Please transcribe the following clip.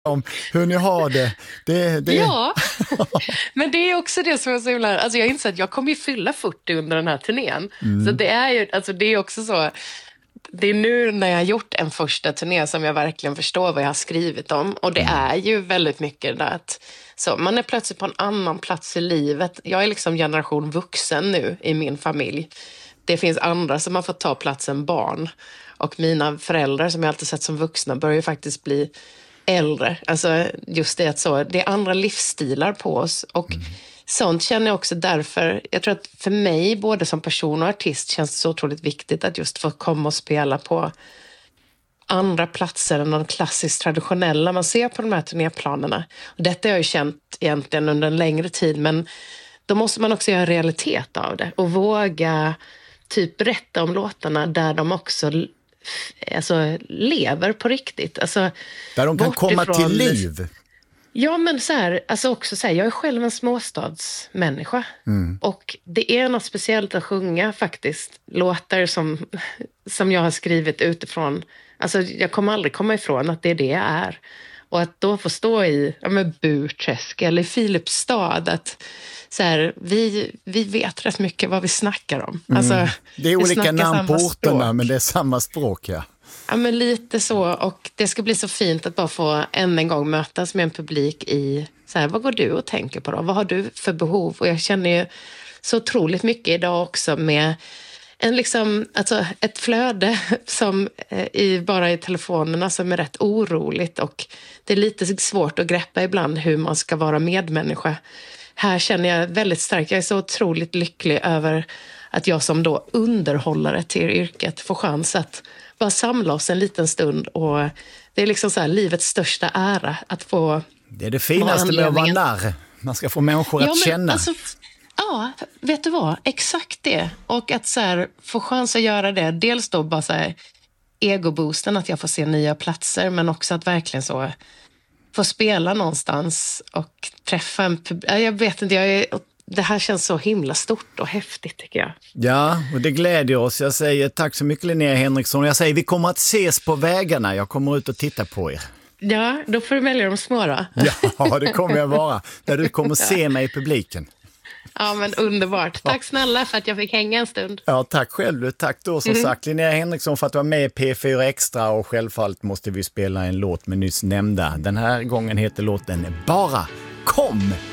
om hur ni har det. Ja, men det är också det som är så himla... Alltså jag inser att jag kommer ju fylla 40 under den här turnén. Så det är ju, alltså det är också så... Det är nu när jag har gjort en första turné som jag verkligen förstår vad jag har skrivit om. Och det är ju väldigt mycket där att så, man är plötsligt på en annan plats i livet. Jag är liksom generation vuxen nu i min familj. Det finns andra som har fått ta platsen barn. Och mina föräldrar som jag alltid sett som vuxna börjar ju faktiskt bli äldre. Alltså just det att så, det är andra livsstilar på oss. Och sånt känner jag också därför. Jag tror att för mig, både som person och artist, känns det så otroligt viktigt att just få komma och spela på andra platser än de klassiskt traditionella man ser på de här turnéplanerna. Och detta har jag ju känt egentligen under en längre tid, men då måste man också göra realitet av det och våga typ berätta om låtarna där de också lever på riktigt. Alltså, där de kan komma till liv. Ja, men så här, alltså också så här, jag är själv en småstadsmänniska. Och det är något speciellt att sjunga faktiskt. Låtar som jag har skrivit utifrån. Alltså jag kommer aldrig komma ifrån att det är det jag är. Och att då få stå i Burträsk eller i Filipstad, att så här, vi vet rätt mycket vad vi snackar om. Alltså, det är olika namn på orterna, men det är samma språk, ja. Ja, men lite så. Och det ska bli så fint att bara få än en gång mötas med en publik i så här, vad går du och tänker på då? Vad har du för behov? Och jag känner ju så otroligt mycket idag också med en liksom, alltså ett flöde som bara i telefonerna som är rätt oroligt, och det är lite svårt att greppa ibland hur man ska vara medmänniska. Här känner jag väldigt starkt, jag är så otroligt lycklig över att jag som då underhållare till yrket får chans att bara samla oss en liten stund, och det är liksom så här livets största ära att få... Det är det finaste med att vara narr. Man ska få människor att känna. Alltså, ja, vet du vad? Exakt det. Och att så här, få chans att göra det. Dels då bara så här egoboosten, att jag får se nya platser, men också att verkligen så få spela någonstans och träffa en publik. Jag vet inte, det här känns så himla stort och häftigt tycker jag. Ja, och det glädjer oss. Jag säger tack så mycket Linnea Henriksson. Jag säger vi kommer att ses på vägarna. Jag kommer ut och titta på er. Ja, då får du välja de små då. Ja, det kommer jag vara. Där du kommer se mig i publiken. Ja, men underbart. Tack snälla för att jag fick hänga en stund. Ja, tack själv. Tack då som sagt Linnea Henriksson för att du var med i P4 Extra, och självfallet måste vi spela en låt med nyss nämnda. Den här gången heter låten Bara Kom!